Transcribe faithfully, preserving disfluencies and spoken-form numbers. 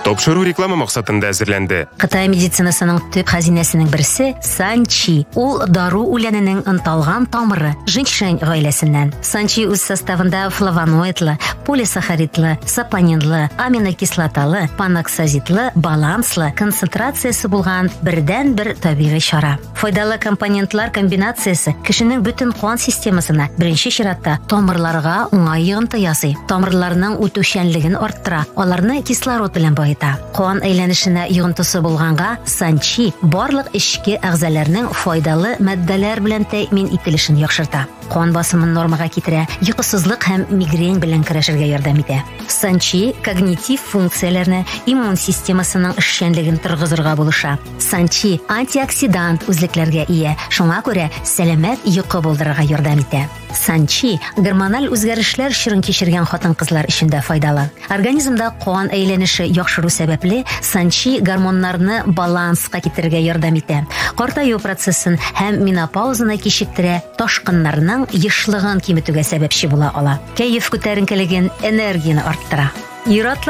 Тапшыру реклама максатында әзерләнде. Кытай медицинасының төп хәзинәсенең берсе санчи. Ул дару үләненең ынталган тамыры, женьшень гаиләсеннән. Санчи үз составында флавоноидлы, полисахаридлы, сапонинлы, аминокислоталы, паноксазитлы, баланслы концентрациясе булган бердән-бер табигый чара. Файдалы компонентлар комбинациясе кешенең бөтен кан системасына беренче чиратта тамырларга уңай йогынты ясый. Тамырларның үтүчәнлеген арттыра, аларны кислород белән баета. Кан әйләнешенә йогынтысы булганга, санчи барлык эчке әгъзаларның файдалы матдәләр белән тәэмин ителешен яхшырта. Кан басымын нормага китерә, йокысызлык һәм мигрень белән көрәшергә ярдәм итә. Санчи когнитив функцияләрне, иммун системасының эшчәнлеген торгызырга булыша. Санчи антиоксидант үзлекләргә ия, шуңа күрә сәламәт йокы булдырырга ярдәм итә. Санчи гормональ үзгәрешләр чорын кичергән хатын-кызлар өчен дә файдалы. Организмда кан әйләнеше яхшыру сәбәпле санчи гормоннарны баланска китерергә ярдәм итә. Картаю процессын һәм менопаузаны кичектерә, ташкыннарның ешлыгын киметүгә сәбәпче була ала. Кәеф күтәренкелеген, энергияне арттыра. Ир-атлар